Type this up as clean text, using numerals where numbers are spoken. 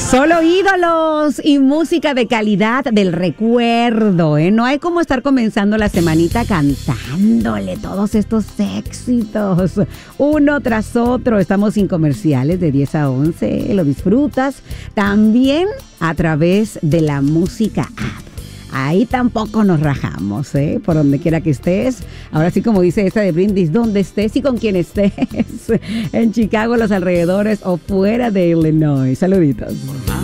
Solo ídolos y música de calidad del recuerdo, ¿eh? No hay como estar comenzando la semanita cantándole todos estos éxitos, uno tras otro. Estamos sin comerciales de 10 a 11, lo disfrutas también a través de la música app. Ahí tampoco nos rajamos, ¿eh? Por donde quiera que estés. Ahora sí, como dice esta de Brindis, donde estés y con quien estés. En Chicago, los alrededores o fuera de Illinois. Saluditos.